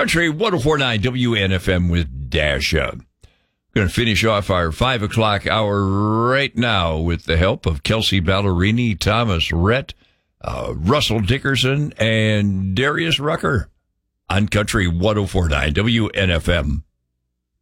Country 104.9 WNFM with Dasha. Going to finish off our 5 o'clock hour right now with the help of Kelsey Ballerini, Thomas Rhett, Russell Dickerson, and Darius Rucker on Country 104.9 WNFM.